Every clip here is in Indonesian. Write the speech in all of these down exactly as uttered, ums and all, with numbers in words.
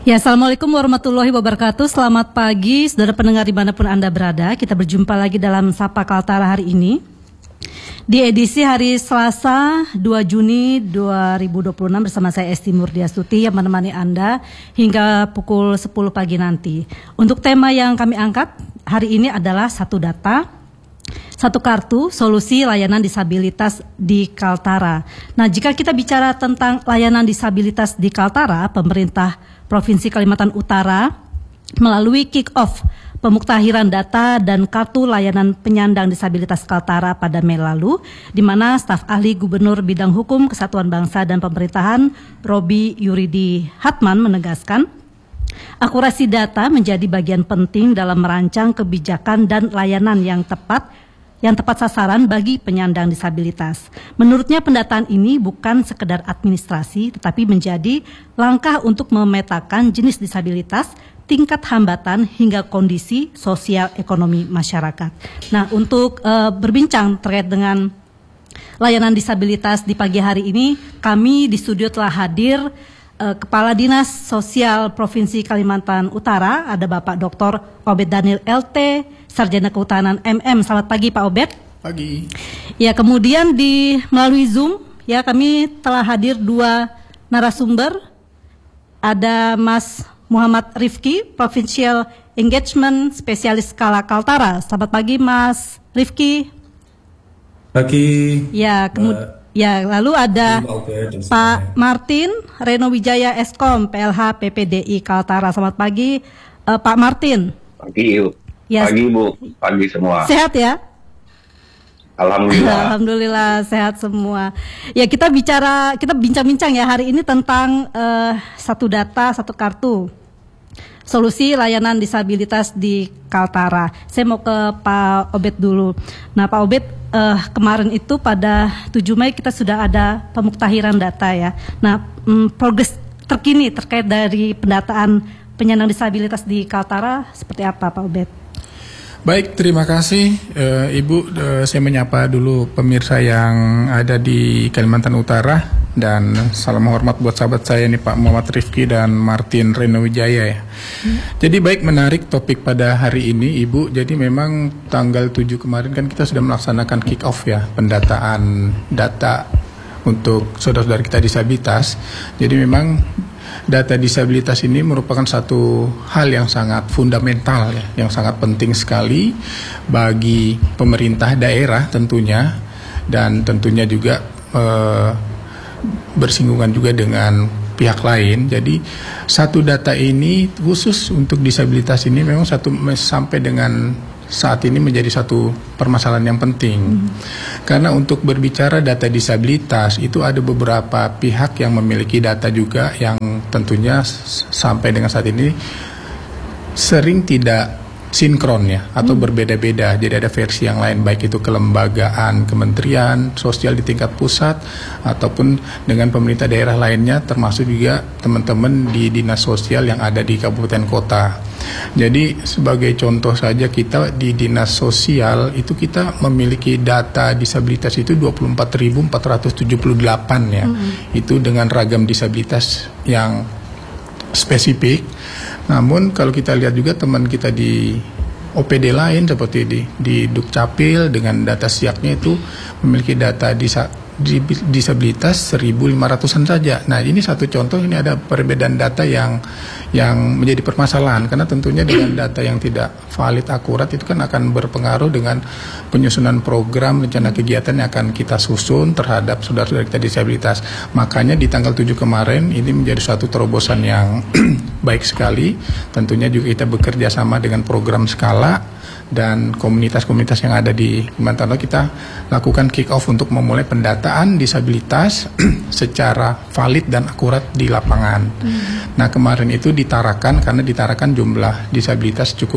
Ya, Assalamualaikum warahmatullahi wabarakatuh. Selamat pagi, saudara pendengar dimanapun Anda berada. Kita berjumpa lagi dalam Sapa Kaltara hari ini. Di edisi hari Selasa dua Juni dua ribu dua puluh enam bersama saya Esti Murdiastuti yang menemani Anda hingga pukul sepuluh pagi nanti. Untuk tema yang kami angkat hari ini adalah satu data, satu kartu, solusi layanan disabilitas di Kaltara. Nah, jika kita bicara tentang layanan disabilitas di Kaltara, pemerintah Provinsi Kalimantan Utara melalui kick-off pemuktahiran data dan kartu layanan penyandang disabilitas Kaltara pada Mei lalu, di mana staf ahli Gubernur Bidang Hukum, Kesatuan Bangsa dan Pemerintahan Robi Yuridi Hatman menegaskan, akurasi data menjadi bagian penting dalam merancang kebijakan dan layanan yang tepat yang tepat sasaran bagi penyandang disabilitas. Menurutnya pendataan ini bukan sekedar administrasi, tetapi menjadi langkah untuk memetakan jenis disabilitas, tingkat hambatan hingga kondisi sosial ekonomi masyarakat. Nah, untuk uh, berbincang terkait dengan layanan disabilitas di pagi hari ini, kami di studio telah hadir uh, Kepala Dinas Sosial Provinsi Kalimantan Utara, ada Bapak Doktor Obed Daniel L T, Sarjana Kehutanan M M. Selamat pagi Pak Obed. Pagi. Ya, kemudian di melalui Zoom ya kami telah hadir dua narasumber. Ada Mas Muhammad Rifki, Provincial Engagement Spesialis Skala Kaltara. Selamat pagi Mas Rifki. Pagi. Ya, kemudian ya lalu ada Pak Martin Reno Wijaya Eskom P L H P P D I Kaltara. Selamat pagi uh, Pak Martin. Pagi yuk. Ya. Pagi Bu, pagi semua. Sehat ya? Alhamdulillah. Alhamdulillah sehat semua. Ya, kita bicara, kita bincang-bincang ya hari ini tentang uh, satu data, satu kartu. Solusi layanan disabilitas di Kaltara. Saya mau ke Pak Obed dulu. Nah, Pak Obed, uh, kemarin itu pada tujuh Mei kita sudah ada pemuktahiran data ya. Nah, um, progres terkini terkait dari pendataan penyandang disabilitas di Kaltara seperti apa Pak Obed? Baik, terima kasih e, Ibu. E, saya menyapa dulu pemirsa yang ada di Kalimantan Utara dan salam hormat buat sahabat saya nih Pak Muhammad Rifki dan Martin Reno Wijaya ya. Hmm. Jadi baik, menarik topik pada hari ini Ibu. Jadi memang tanggal tujuh kemarin kan kita sudah melaksanakan kick off ya, pendataan data untuk saudara-saudara kita disabilitas. Jadi memang data disabilitas ini merupakan satu hal yang sangat fundamental ya, yang sangat penting sekali bagi pemerintah daerah tentunya, dan tentunya juga eh, bersinggungan juga dengan pihak lain. Jadi satu data ini khusus untuk disabilitas ini memang satu sampai dengan saat ini menjadi satu permasalahan yang penting. Hmm. Karena untuk berbicara data disabilitas itu ada beberapa pihak yang memiliki data juga yang tentunya sampai dengan saat ini sering tidak sinkron ya, atau hmm. berbeda-beda. Jadi ada versi yang lain, baik itu kelembagaan, kementerian sosial di tingkat pusat ataupun dengan pemerintah daerah lainnya, termasuk juga teman-teman di dinas sosial yang ada di kabupaten kota. Jadi sebagai contoh saja, kita di dinas sosial itu kita memiliki data disabilitas itu dua puluh empat ribu empat ratus tujuh puluh delapan ya. Hmm. Itu dengan ragam disabilitas yang spesifik. Namun kalau kita lihat juga teman kita di O P D lain seperti di di Dukcapil dengan data siaknya itu memiliki data disa, di, disabilitas seribu lima ratusan saja. Nah, ini satu contoh, ini ada perbedaan data yang yang menjadi permasalahan, karena tentunya dengan data yang tidak valid, akurat itu kan akan berpengaruh dengan penyusunan program rencana kegiatan yang akan kita susun terhadap saudara-saudara kita disabilitas. Makanya di tanggal tujuh kemarin ini menjadi suatu terobosan yang baik sekali. Tentunya juga kita bekerja sama dengan program Skala dan komunitas-komunitas yang ada di Kalimantan. Kita lakukan kick off untuk memulai pendataan disabilitas secara valid dan akurat di lapangan. Hmm. Nah, kemarin itu ditarakan karena ditarakan jumlah disabilitas cukup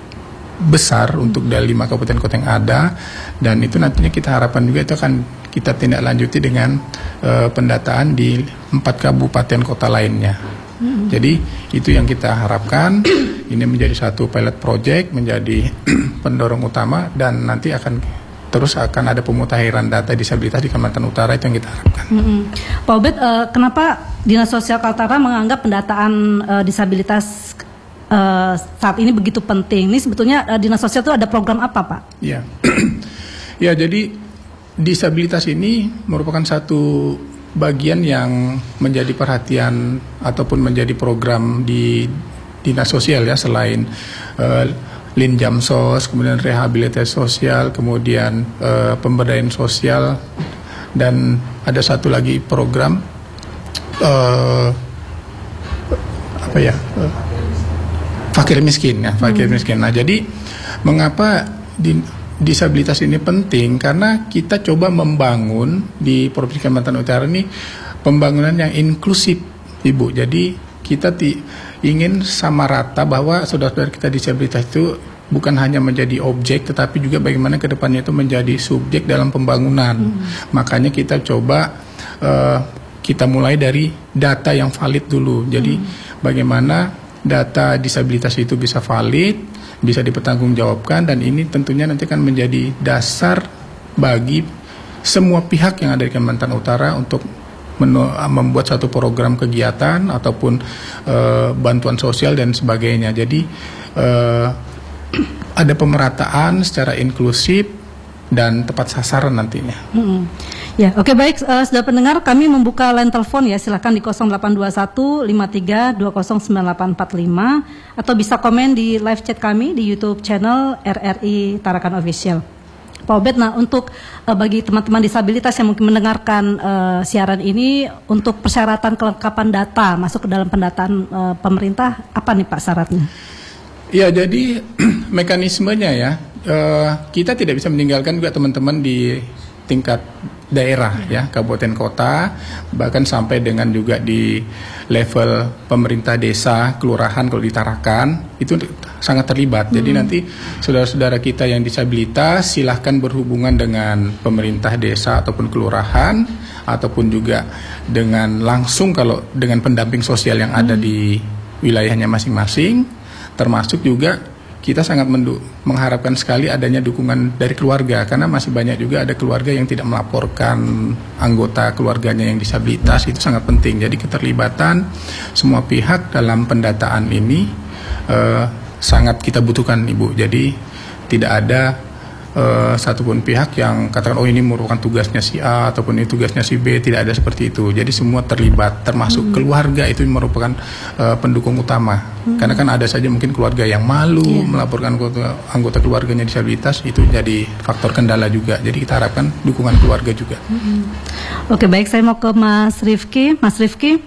besar hmm. untuk dari lima kabupaten kota yang ada, dan itu nantinya kita harapkan juga itu akan kita tindak lanjuti dengan uh, pendataan di empat kabupaten kota lainnya. Hmm. Jadi itu yang kita harapkan. Ini menjadi satu pilot project, menjadi pendorong utama, dan nanti akan terus akan ada pemutakhiran data disabilitas di Kalimantan Utara, itu yang kita harapkan. Mm-hmm. Pak Obed, uh, kenapa Dinas Sosial Kaltara menganggap pendataan uh, disabilitas uh, saat ini begitu penting? Ini sebetulnya uh, Dinas Sosial itu ada program apa, Pak? Ya, ya jadi disabilitas ini merupakan satu bagian yang menjadi perhatian ataupun menjadi program di Dinas Sosial ya, selain uh, Linjamsos, kemudian rehabilitasi sosial, kemudian uh, pemberdayaan sosial, dan ada satu lagi program uh, apa ya, uh, fakir miskin ya, fakir hmm. miskin. Nah, jadi mengapa di, disabilitas ini penting? Karena kita coba membangun di Provinsi Kalimantan Utara ini pembangunan yang inklusif, Ibu. Jadi kita ti, ingin sama rata bahwa saudara-saudara kita disabilitas itu bukan hanya menjadi objek, tetapi juga bagaimana ke depannya itu menjadi subjek dalam pembangunan. Hmm. Makanya kita coba uh, kita mulai dari data yang valid dulu. Jadi hmm. bagaimana data disabilitas itu bisa valid, bisa dipertanggungjawabkan, dan ini tentunya nanti akan menjadi dasar bagi semua pihak yang ada di Kalimantan Utara untuk membuat satu program kegiatan ataupun uh, bantuan sosial dan sebagainya. Jadi uh, ada pemerataan secara inklusif dan tepat sasaran nantinya. Hmm. Ya, oke, baik, uh, sudah pendengar, kami membuka line telepon ya, silakan di nol delapan dua satu lima tiga dua nol sembilan delapan empat lima atau bisa komen di live chat kami di YouTube channel R R I Tarakan Official. Pak Obed, nah untuk uh, bagi teman-teman disabilitas yang mungkin mendengarkan uh, siaran ini, untuk persyaratan kelengkapan data masuk ke dalam pendataan uh, pemerintah, apa nih Pak syaratnya? Ya, jadi mekanismenya ya, uh, kita tidak bisa meninggalkan juga teman-teman di tingkat daerah ya, kabupaten kota, bahkan sampai dengan juga di level pemerintah desa, kelurahan kalau di Tarakan, itu sangat terlibat. Hmm. Jadi nanti saudara-saudara kita yang disabilitas silahkan berhubungan dengan pemerintah desa ataupun kelurahan, ataupun juga dengan langsung kalau dengan pendamping sosial yang ada hmm. di wilayahnya masing-masing, termasuk juga kita sangat mendu- mengharapkan sekali adanya dukungan dari keluarga, karena masih banyak juga ada keluarga yang tidak melaporkan anggota keluarganya yang disabilitas. Itu sangat penting. Jadi keterlibatan semua pihak dalam pendataan ini uh, sangat kita butuhkan, Ibu. Jadi tidak ada uh, satupun pihak yang katakan oh ini merupakan tugasnya si A ataupun ini tugasnya si B. Tidak ada seperti itu. Jadi semua terlibat, termasuk hmm. keluarga itu merupakan uh, pendukung utama. Hmm. Karena kan ada saja mungkin keluarga yang malu yeah. melaporkan anggota, anggota keluarganya disabilitas, itu jadi faktor kendala juga. Jadi kita harapkan dukungan keluarga juga. Hmm. Oke, baik, saya mau ke Mas Rifki. Mas Rifki,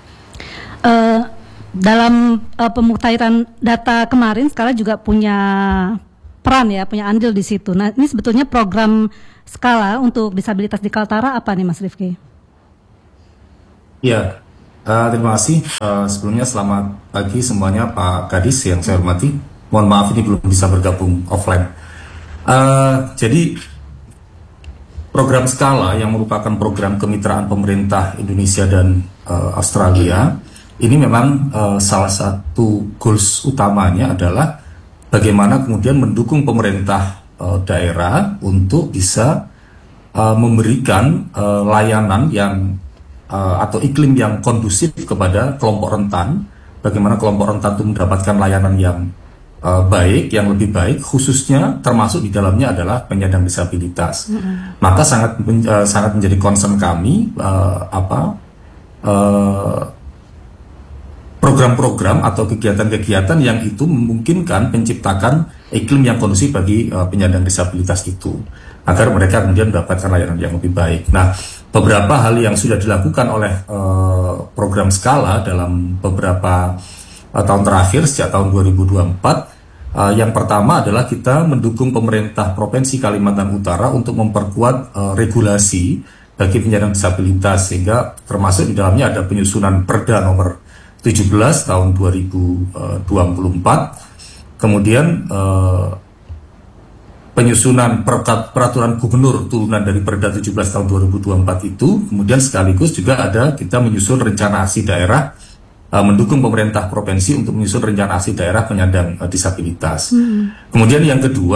uh, dalam uh, pemutakhiran data kemarin, sekarang juga punya peran ya, punya andil di situ. Nah, ini sebetulnya program skala untuk disabilitas di Kaltara apa nih Mas Rifki? Ya, uh, terima kasih. Uh, sebelumnya selamat pagi semuanya Pak Kadis yang saya hormati. Mohon maaf ini belum bisa bergabung offline. Uh, jadi program skala yang merupakan program kemitraan pemerintah Indonesia dan uh, Australia, ini memang uh, salah satu goals utamanya adalah bagaimana kemudian mendukung pemerintah uh, daerah untuk bisa uh, memberikan uh, layanan yang uh, atau iklim yang kondusif kepada kelompok rentan. Bagaimana kelompok rentan itu mendapatkan layanan yang uh, baik, yang lebih baik, khususnya termasuk di dalamnya adalah penyandang disabilitas. Mm-hmm. Maka sangat uh, sangat menjadi concern kami uh, apa uh, program-program atau kegiatan-kegiatan yang itu memungkinkan penciptakan iklim yang kondusif bagi uh, penyandang disabilitas itu, agar mereka kemudian mendapatkan layanan yang lebih baik. Nah, beberapa hal yang sudah dilakukan oleh uh, program skala dalam beberapa uh, tahun terakhir sejak tahun dua ribu dua puluh empat, uh, yang pertama adalah kita mendukung pemerintah Provinsi Kalimantan Utara untuk memperkuat uh, regulasi bagi penyandang disabilitas, sehingga termasuk di dalamnya ada penyusunan Perda nomor tujuh belas tahun dua ribu dua puluh empat, kemudian eh, penyusunan peraturan gubernur turunan dari Perda tujuh belas tahun dua ribu dua puluh empat itu, kemudian sekaligus juga ada kita menyusun rencana aksi daerah, eh, mendukung pemerintah provinsi untuk menyusun rencana aksi daerah penyandang eh, disabilitas. Hmm. Kemudian yang kedua,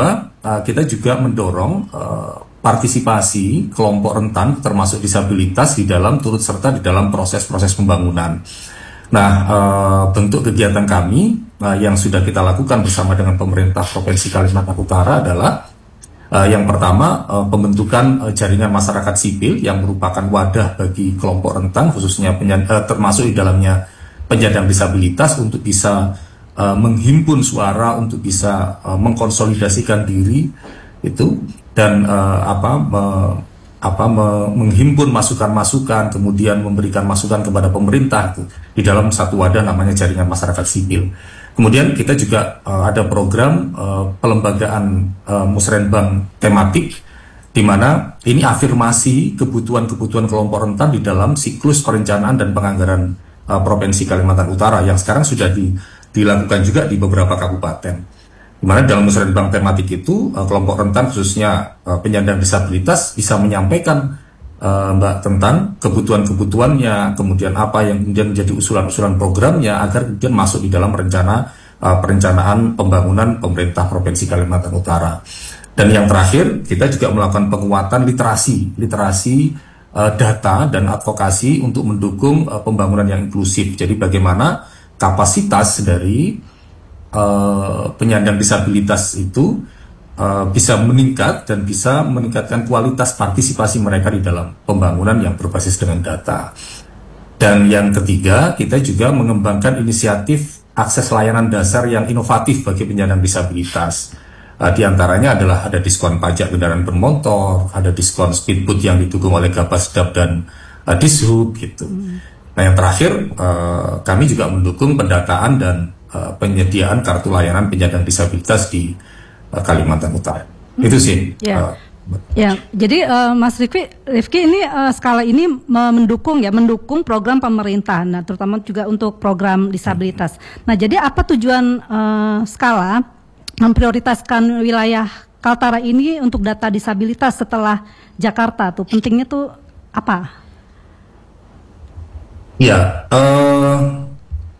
uh, kita juga mendorong uh, partisipasi kelompok rentan termasuk disabilitas di dalam turut serta di dalam proses-proses pembangunan. Nah, uh, bentuk kegiatan kami uh, yang sudah kita lakukan bersama dengan pemerintah Provinsi Kalimantan Utara adalah uh, yang pertama uh, pembentukan uh, jaringan masyarakat sipil yang merupakan wadah bagi kelompok rentan khususnya penyan- uh, termasuk di dalamnya penyandang disabilitas untuk bisa uh, menghimpun suara, untuk bisa uh, mengkonsolidasikan diri itu dan uh, apa me, apa me, menghimpun masukan-masukan, kemudian memberikan masukan kepada pemerintah itu, di dalam satu wadah namanya jaringan masyarakat sipil. Kemudian kita juga uh, ada program uh, pelembagaan uh, musrenbang tematik, di mana ini afirmasi kebutuhan-kebutuhan kelompok rentan di dalam siklus perencanaan dan penganggaran uh, Provinsi Kalimantan Utara yang sekarang sudah di, dilakukan juga di beberapa kabupaten. Di mana dalam musrenbang tematik itu uh, kelompok rentan khususnya uh, penyandang disabilitas bisa menyampaikan uh, Mbak tentang kebutuhan-kebutuhannya, kemudian apa yang kemudian menjadi usulan-usulan programnya agar kemudian masuk di dalam rencana uh, perencanaan pembangunan pemerintah Provinsi Kalimantan Utara. Dan yang terakhir kita juga melakukan penguatan literasi, literasi uh, data dan advokasi untuk mendukung uh, pembangunan yang inklusif. Jadi bagaimana kapasitas dari Uh, penyandang disabilitas itu uh, bisa meningkat dan bisa meningkatkan kualitas partisipasi mereka di dalam pembangunan yang berbasis dengan data. Dan yang ketiga, kita juga mengembangkan inisiatif akses layanan dasar yang inovatif bagi penyandang disabilitas. Uh, di antaranya adalah ada diskon pajak kendaraan bermotor, ada diskon speedboat yang didukung oleh Gapasdap dan uh, Dishub gitu. Hmm. Nah yang terakhir, uh, kami juga mendukung pendataan dan Uh, penyediaan kartu layanan penyandang disabilitas di uh, Kalimantan Utara. Hmm. Itu sih. Ya. Uh, ya. Jadi uh, Mas Rifki, Rifki ini uh, skala ini mendukung ya, mendukung program pemerintah. Nah, terutama juga untuk program disabilitas. Hmm. Nah, jadi apa tujuan uh, skala memprioritaskan wilayah Kaltara ini untuk data disabilitas setelah Jakarta? Tuh pentingnya tuh apa? Ya. Uh,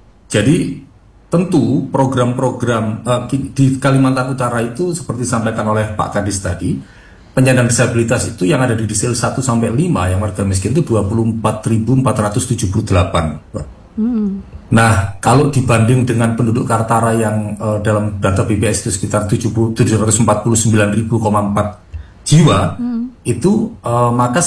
jadi tentu program-program uh, di Kalimantan Utara itu seperti disampaikan oleh Pak Kadis tadi, penyandang disabilitas itu yang ada di desil satu sampai lima yang warga miskin itu dua puluh empat ribu empat ratus tujuh puluh delapan. Hmm. Nah, kalau dibanding dengan penduduk Kaltara yang uh, dalam data B P S itu sekitar tujuh ratus empat puluh sembilan ribu koma empat jiwa, hmm. itu uh, maka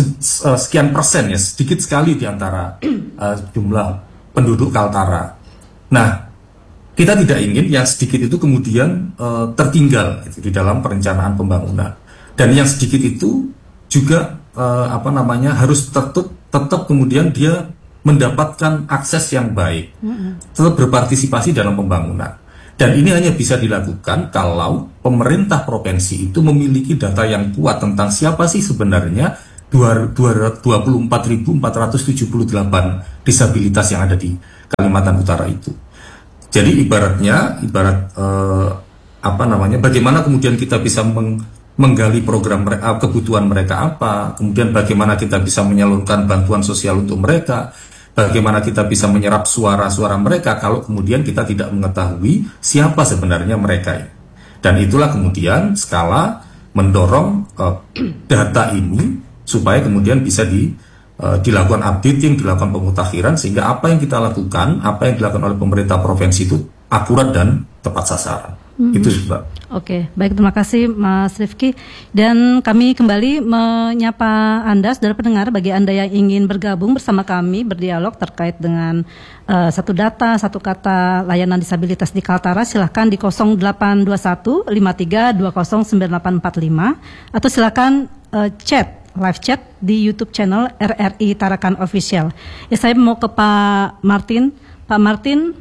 sekian persen ya, sedikit sekali di antara uh, jumlah penduduk Kaltara. Nah, kita tidak ingin yang sedikit itu kemudian uh, tertinggal gitu, di dalam perencanaan pembangunan. Dan yang sedikit itu juga uh, apa namanya harus tetap tetap kemudian dia mendapatkan akses yang baik, mm-hmm. tetap berpartisipasi dalam pembangunan. Dan ini hanya bisa dilakukan kalau pemerintah provinsi itu memiliki data yang kuat tentang siapa sih sebenarnya dua puluh empat ribu empat ratus tujuh puluh delapan disabilitas yang ada di Kalimantan Utara itu. Jadi ibaratnya, ibarat eh, apa namanya, bagaimana kemudian kita bisa meng, menggali program mereka, kebutuhan mereka apa, kemudian bagaimana kita bisa menyalurkan bantuan sosial untuk mereka, bagaimana kita bisa menyerap suara-suara mereka kalau kemudian kita tidak mengetahui siapa sebenarnya mereka ini. Dan itulah kemudian skala mendorong eh, data ini supaya kemudian bisa di Uh, dilakukan updating, dilakukan pemutakhiran sehingga apa yang kita lakukan, apa yang dilakukan oleh pemerintah provinsi itu akurat dan tepat sasaran. Mm-hmm. Itu Mbak. Oke, baik, terima kasih Mas Rifki. Dan kami kembali menyapa Anda, saudara pendengar, bagi Anda yang ingin bergabung bersama kami berdialog terkait dengan uh, satu data, satu kata layanan disabilitas di Kaltara, silahkan di nol delapan dua satu lima tiga dua nol sembilan delapan empat lima atau silahkan uh, chat live chat di YouTube channel R R I Tarakan Official. Ya, saya mau ke Pak Martin. Pak Martin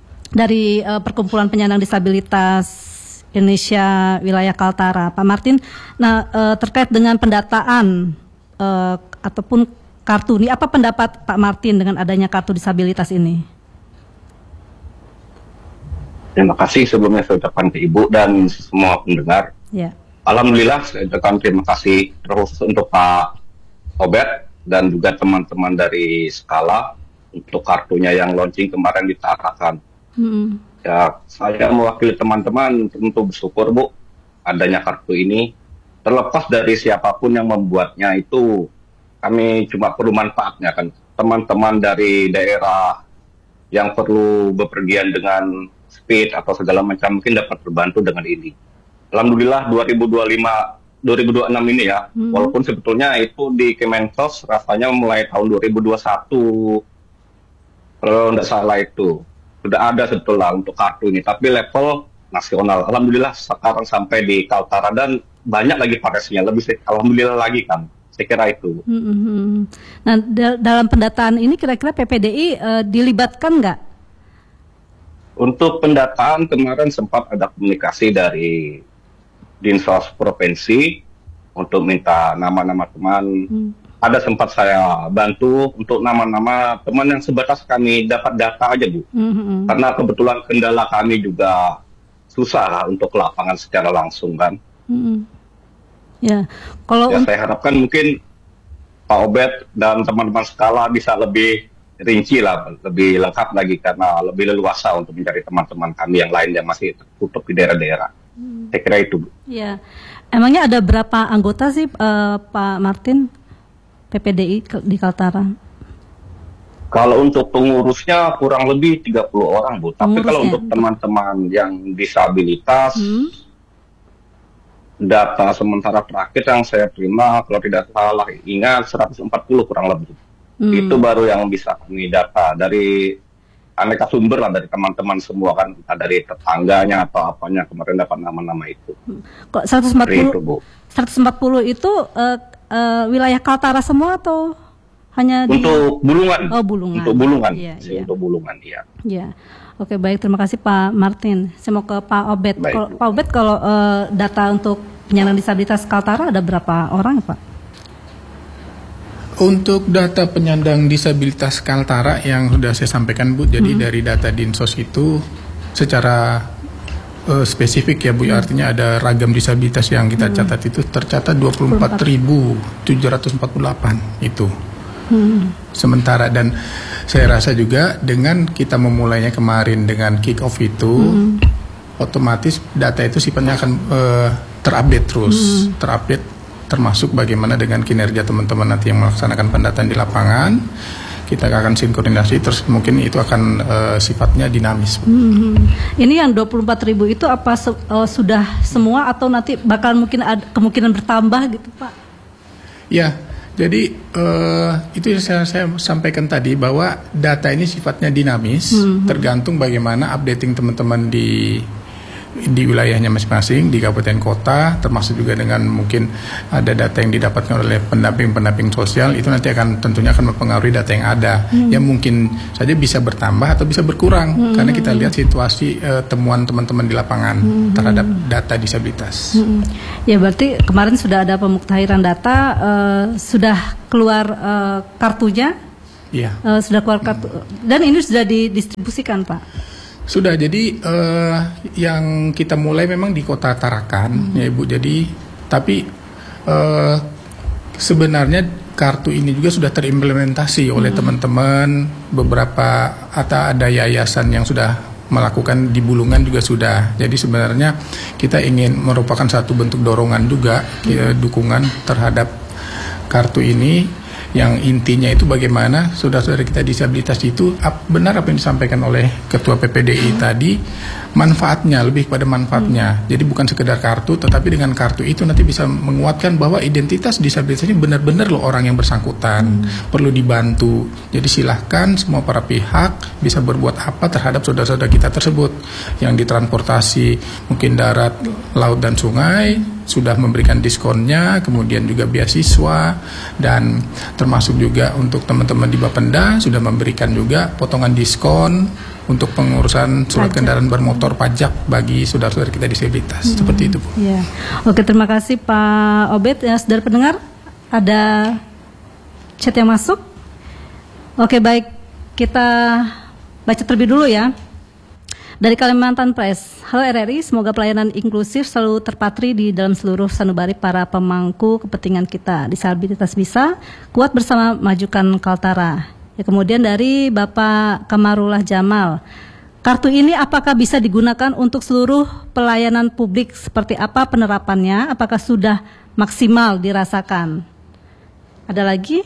dari uh, Perkumpulan Penyandang Disabilitas Indonesia Wilayah Kaltara. Pak Martin, nah uh, terkait dengan pendataan uh, ataupun kartu ini, apa pendapat Pak Martin dengan adanya kartu disabilitas ini? Terima kasih sebelumnya saya ucapkan ke Ibu dan semua pendengar. Ya. Alhamdulillah, saya ucapkan terima kasih terus untuk Pak Obed dan juga teman-teman dari Skala untuk kartunya yang launching kemarin di Tarakan. Hmm. Ya, saya mewakili teman-teman tentu bersyukur Bu adanya kartu ini. Terlepas dari siapapun yang membuatnya itu, kami cuma perlu manfaatnya kan. Teman-teman dari daerah yang perlu bepergian dengan speed atau segala macam mungkin dapat terbantu dengan ini. Alhamdulillah dua ribu dua puluh lima, dua ribu dua puluh enam ini ya, hmm. walaupun sebetulnya itu di Kemensos rasanya mulai tahun dua ribu dua puluh satu, kalau tidak salah itu sudah ada sebetulnya untuk kartu ini, tapi level nasional. Alhamdulillah sekarang sampai di Kaltara dan banyak lagi paresnya, lebih alhamdulillah lagi kan. Saya kira itu. Hmm. Nah, da- dalam pendataan ini kira-kira P P D I uh, dilibatkan nggak? Untuk pendataan kemarin sempat ada komunikasi dari Dinsos Provinsi untuk minta nama-nama teman. Hmm. Ada sempat saya bantu untuk nama-nama teman yang sebatas kami dapat data aja, Bu. Hmm. Karena kebetulan kendala kami juga susah untuk ke lapangan secara langsung kan. Hmm. Ya, kalau ya, saya harapkan mungkin Pak Obed dan teman-teman skala bisa lebih rinci lah, lebih lengkap lagi karena lebih leluasa untuk mencari teman-teman kami yang lain yang masih tertutup di daerah-daerah. Hmm. Saya kira itu. Ya, emangnya ada berapa anggota sih uh, Pak Martin P P D I di Kaltara? Kalau untuk pengurusnya kurang lebih tiga puluh orang, Bu. Tapi kalau untuk teman-teman yang disabilitas, hmm. data sementara terakhir yang saya terima, kalau tidak salah ingat seratus empat puluh kurang lebih. Hmm. Itu baru yang bisa kami data dari aneka sumber lah, dari teman-teman semua kan, entah dari tetangganya atau apanya kemarin dapat nama-nama itu. Kok seratus empat puluh itu, Bu. seratus empat puluh itu uh, uh, wilayah Kaltara semua atau hanya di... Untuk Bulungan. Oh, Bulungan. Untuk Bulungan. Iya, iya. Iya. Untuk Bulungan, iya. Iya. Oke, baik, terima kasih Pak Martin. Saya mau ke Pak Obed. Kalo, Pak Obed, kalau uh, data untuk penyandang disabilitas Kaltara ada berapa orang, Pak? Untuk data penyandang disabilitas Kaltara yang sudah saya sampaikan, Bu, jadi hmm. dari data Dinsos itu secara uh, spesifik ya, Bu, hmm. artinya ada ragam disabilitas yang kita hmm. catat itu tercatat dua puluh empat ribu tujuh ratus empat puluh delapan itu. Hmm. Sementara dan saya rasa juga dengan kita memulainya kemarin dengan kick off itu hmm. otomatis data itu sifatnya akan uh, terupdate terus, hmm. terupdate termasuk bagaimana dengan kinerja teman-teman nanti yang melaksanakan pendataan di lapangan. Kita akan sinkronisasi terus mungkin itu akan uh, sifatnya dinamis. Hmm. Ini yang dua puluh empat ribu itu apa se- uh, sudah semua atau nanti bakal mungkin ada kemungkinan bertambah gitu, Pak? Ya. Jadi uh, itu yang saya, saya sampaikan tadi bahwa data ini sifatnya dinamis, mm-hmm. tergantung bagaimana updating teman-teman di di wilayahnya masing-masing, di kabupaten kota, termasuk juga dengan mungkin ada data yang didapatkan oleh pendamping-pendamping sosial, itu nanti akan tentunya akan mempengaruhi data yang ada, hmm. yang mungkin saja bisa bertambah atau bisa berkurang, hmm. karena kita lihat situasi uh, temuan teman-teman di lapangan hmm. terhadap data disabilitas. Hmm. Ya, berarti kemarin sudah ada pemuktahiran data, uh, sudah keluar uh, kartunya, ya. uh, sudah keluar kartu, hmm. dan ini sudah didistribusikan, Pak. Sudah, jadi uh, yang kita mulai memang di Kota Tarakan, hmm. ya Ibu. Jadi, tapi uh, sebenarnya kartu ini juga sudah terimplementasi oleh hmm. teman-teman beberapa, atau ada yayasan yang sudah melakukan di Bulungan juga sudah. Jadi sebenarnya kita ingin merupakan satu bentuk dorongan juga, hmm. ya, dukungan terhadap kartu ini. Yang intinya itu bagaimana saudara-saudara kita disabilitas itu benar apa yang disampaikan oleh Ketua P P D I hmm. tadi, manfaatnya, lebih kepada manfaatnya. Hmm. Jadi bukan sekedar kartu, tetapi dengan kartu itu nanti bisa menguatkan bahwa identitas disabilitas ini benar-benar loh orang yang bersangkutan, hmm. perlu dibantu. Jadi silahkan semua para pihak bisa berbuat apa terhadap saudara-saudara kita tersebut yang ditransportasi mungkin darat, laut dan sungai, sudah memberikan diskonnya, kemudian juga beasiswa, dan termasuk juga untuk teman-teman di Bapenda sudah memberikan juga potongan diskon untuk pengurusan surat pajak. Kendaraan bermotor pajak bagi saudara-saudara kita disabilitas. Hmm. Seperti itu, Bu. Ya. Oke, terima kasih Pak Obed. Ya, saudara pendengar, ada chat yang masuk. Oke, baik, kita baca terlebih dulu ya. Dari Kalimantan Press, halo R R I, semoga pelayanan inklusif selalu terpatri di dalam seluruh sanubari para pemangku kepentingan kita. Disabilitas bisa kuat bersama majukan Kaltara. Ya, kemudian dari Bapak Kamarullah Jamal, kartu ini apakah bisa digunakan untuk seluruh pelayanan publik, seperti apa penerapannya, apakah sudah maksimal dirasakan? Ada lagi?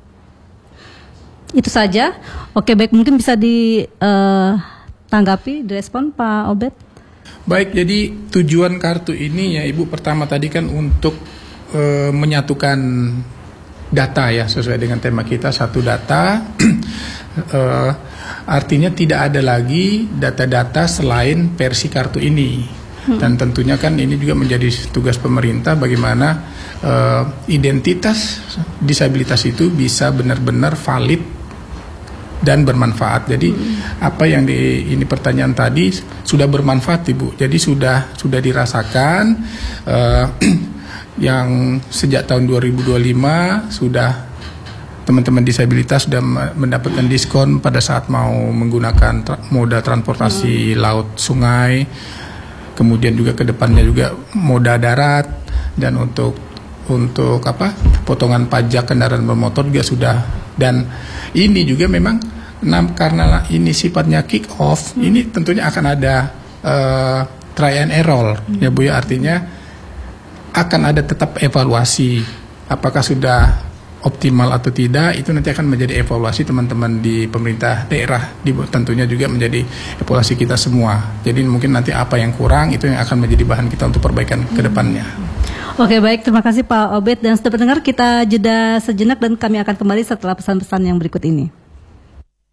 Itu saja. Oke, baik, mungkin bisa ditanggapi, uh, direspon Pak Obed. Baik, jadi tujuan kartu ini ya Ibu, pertama tadi kan untuk uh, menyatukan data ya, sesuai dengan tema kita, satu data. uh, artinya tidak ada lagi data-data selain versi kartu ini. Hmm. Dan tentunya kan ini juga menjadi tugas pemerintah bagaimana uh, identitas disabilitas itu bisa benar-benar valid dan bermanfaat. Jadi hmm. apa yang di ini pertanyaan tadi sudah bermanfaat Ibu. Jadi sudah sudah dirasakan uh, yang sejak tahun dua ribu dua puluh lima sudah teman-teman disabilitas sudah mendapatkan diskon pada saat mau menggunakan tra moda transportasi hmm. laut, sungai, kemudian juga ke depannya juga moda darat, dan untuk untuk apa potongan pajak kendaraan bermotor juga sudah. Dan ini juga memang karena ini sifatnya kick off, hmm. ini tentunya akan ada uh, try and error hmm. ya Bu ya, artinya akan ada tetap evaluasi apakah sudah optimal atau tidak. Itu nanti akan menjadi evaluasi teman-teman di pemerintah daerah, di, tentunya juga menjadi evaluasi kita semua. Jadi mungkin nanti apa yang kurang itu yang akan menjadi bahan kita untuk perbaikan ke depannya. Oke, baik, terima kasih Pak Obed, dan sudah pendengar, kita jeda sejenak dan kami akan kembali setelah pesan-pesan yang berikut ini.